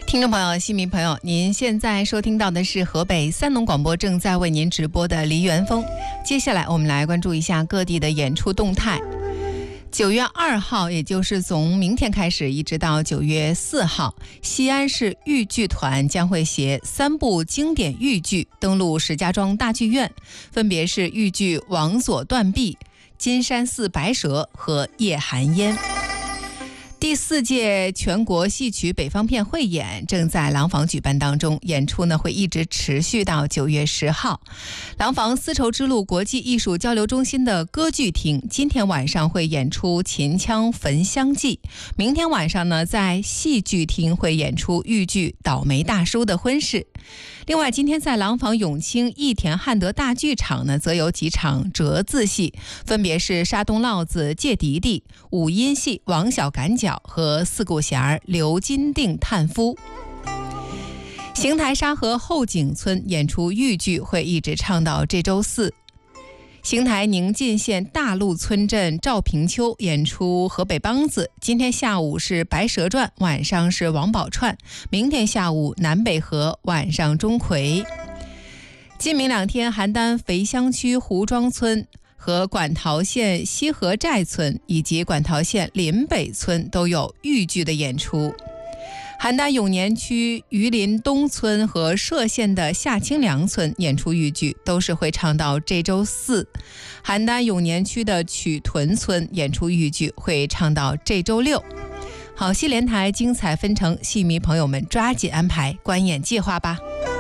听众朋友、戏迷朋友，您现在收听到的是河北三农广播正在为您直播的梨园风。接下来我们来关注一下各地的演出动态。9月2号，也就是从明天开始一直到9月4号，西安市豫剧团将会携3部经典豫剧登陆石家庄大剧院，分别是豫剧《王佐断臂》、《金山寺白蛇》和《夜寒烟》。第4届全国戏曲北方片汇演正在廊坊举办当中，演出呢会一直持续到9月10号。廊坊丝绸之路国际艺术交流中心的歌剧厅今天晚上会演出《秦腔焚香记》，明天晚上呢在戏剧厅会演出豫剧《倒霉大叔的婚事》。另外，今天在廊坊永清益田汉德大剧场呢，则有几场折子戏，分别是沙东烙子借迪迪、五音戏王小赶脚和四股弦刘金定探夫。邢台沙河后井村演出豫剧会一直唱到这周4。邢台宁晋县大路村镇赵平秋演出河北梆子，今天下午是白蛇传，晚上是王宝钏，明天下午南北河，晚上钟馗。今明2天，邯郸肥乡区胡庄村和馆陶县西河寨村以及馆陶县临北村都有豫剧的演出。邯郸永年区榆林东村和歙县的下清凉村演出豫剧，都是会唱到这周4。邯郸永年区的曲屯村演出豫剧会唱到这周6。好戏连台精彩纷呈，戏迷朋友们抓紧安排观演计划吧。